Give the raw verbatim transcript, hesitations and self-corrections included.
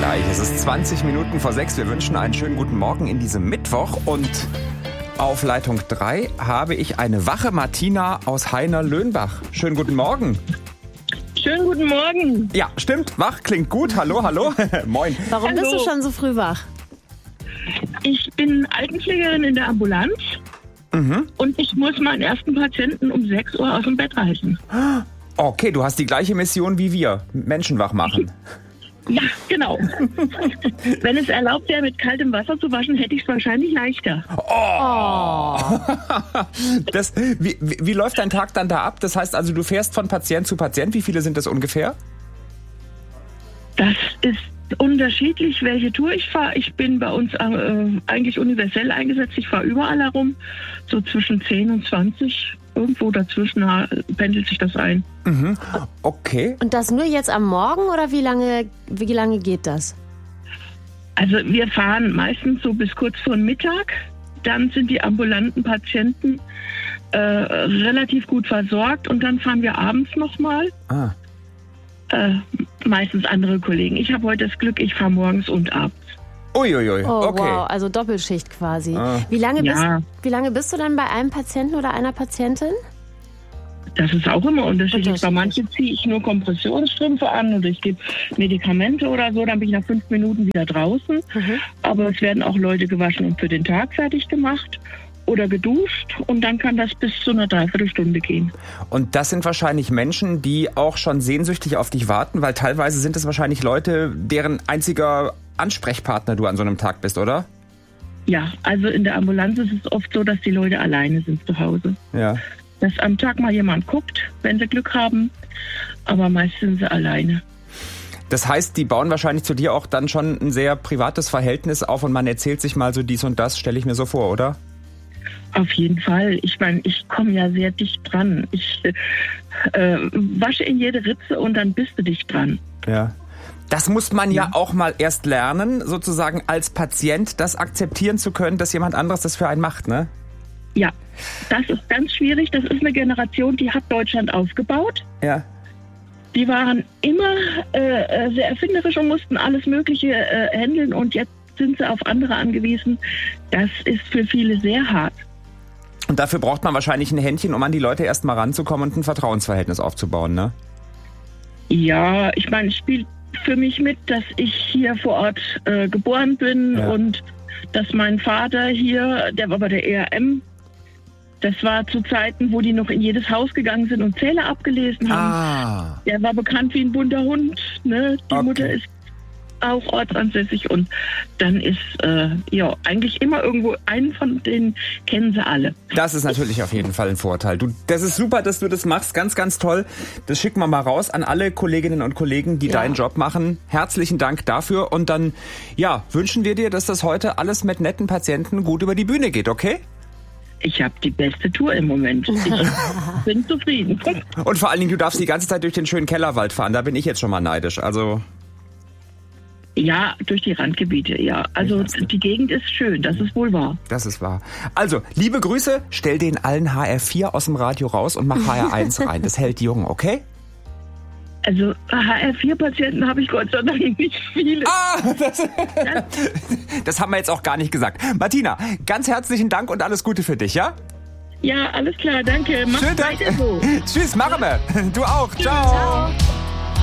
gleich. Es ist zwanzig Minuten vor sechs. Wir wünschen einen schönen guten Morgen in diesem Mittwoch. Und auf Leitung drei habe ich eine wache Martina aus Heiner-Löhnbach. Schönen guten Morgen. Schönen guten Morgen. Ja, stimmt. Wach klingt gut. Hallo, hallo. Moin. Warum Hallo. bist du schon so früh wach? Ich bin Altenpflegerin in der Ambulanz Mhm. und ich muss meinen ersten Patienten um sechs Uhr aus dem Bett reißen. Okay, du hast die gleiche Mission wie wir. Menschen wach machen. Ja, genau. Wenn es erlaubt wäre, mit kaltem Wasser zu waschen, hätte ich es wahrscheinlich leichter. Das, wie, wie, wie läuft dein Tag dann da ab? Das heißt also, du fährst von Patient zu Patient. Wie viele sind das ungefähr? Das ist unterschiedlich, welche Tour ich fahre. Ich bin bei uns äh, eigentlich universell eingesetzt. Ich fahre überall herum, so zwischen zehn und zwanzig. Irgendwo dazwischen äh, pendelt sich das ein. Mhm. Okay. Und das nur jetzt am Morgen oder wie lange, wie lange geht das? Also wir fahren meistens so bis kurz vor Mittag. Dann sind die ambulanten Patienten äh, relativ gut versorgt und dann fahren wir abends nochmal. Ah. Äh, meistens andere Kollegen. Ich habe heute das Glück, ich fahre morgens und abends. Uiuiui, Oh, okay. wow, also Doppelschicht quasi. Ah. Wie lange, Ja. bist, wie lange bist du dann bei einem Patienten oder einer Patientin? Das ist auch immer unterschiedlich. Unterschiedlich. Bei manchen ziehe ich nur Kompressionsstrümpfe an oder ich gebe Medikamente oder so, dann bin ich nach fünf Minuten wieder draußen. Mhm. Aber es werden auch Leute gewaschen und für den Tag fertig gemacht oder geduscht und dann kann das bis zu einer Dreiviertelstunde gehen. Und das sind wahrscheinlich Menschen, die auch schon sehnsüchtig auf dich warten, weil teilweise sind es wahrscheinlich Leute, deren einziger Ansprechpartner du an so einem Tag bist, oder? Ja, also in der Ambulanz ist es oft so, dass die Leute alleine sind zu Hause. Ja. Dass am Tag mal jemand guckt, wenn sie Glück haben, aber meist sind sie alleine. Das heißt, die bauen wahrscheinlich zu dir auch dann schon ein sehr privates Verhältnis auf und man erzählt sich mal so dies und das, stelle ich mir so vor, oder? Auf jeden Fall. Ich meine, ich komme ja sehr dicht dran. Ich äh, wasche in jede Ritze und dann bist du dicht dran. Ja. Das muss man ja auch mal erst lernen, sozusagen als Patient das akzeptieren zu können, dass jemand anderes das für einen macht, ne? Ja, das ist ganz schwierig. Das ist eine Generation, die hat Deutschland aufgebaut. Ja. Die waren immer äh, sehr erfinderisch und mussten alles Mögliche äh, handeln und jetzt sind sie auf andere angewiesen. Das ist für viele sehr hart. Und dafür braucht man wahrscheinlich ein Händchen, um an die Leute erst mal ranzukommen und ein Vertrauensverhältnis aufzubauen, ne? Ja, ich meine, es spielt für mich mit, dass ich hier vor Ort äh, geboren bin Ja. und dass mein Vater hier, der war bei der E R M, das war zu Zeiten, wo die noch in jedes Haus gegangen sind und Zähler abgelesen haben. Ah. Der war bekannt wie ein bunter Hund. Ne? Die Okay. Mutter ist auch ortsansässig und dann ist äh, ja eigentlich immer irgendwo einen von denen kennen sie alle. Das ist natürlich auf jeden Fall ein Vorteil. Du, das ist super, dass du das machst. Ganz, ganz toll. Das schicken wir mal raus an alle Kolleginnen und Kollegen, die Ja. deinen Job machen. Herzlichen Dank dafür. Und dann, ja, wünschen wir dir, dass das heute alles mit netten Patienten gut über die Bühne geht, okay? Ich habe die beste Tour im Moment. Ich bin zufrieden. Und vor allen Dingen, du darfst die ganze Zeit durch den schönen Kellerwald fahren. Da bin ich jetzt schon mal neidisch. Also, Ja, durch die Randgebiete, ja. Also die Gegend ist schön, das ist wohl wahr. das ist wahr. Also, liebe Grüße. Stell den allen H R vier aus dem Radio raus und mach H R eins rein. Das hält jung, okay? Also H R vier Patienten habe ich Gott sei Dank nicht viele. Ah, das, das haben wir jetzt auch gar nicht gesagt. Martina, ganz herzlichen Dank und alles Gute für dich, ja? Ja, alles klar, danke. Mach Schönen Dank. weiter so. Tschüss, machen wir. Du auch. Ciao. Ciao.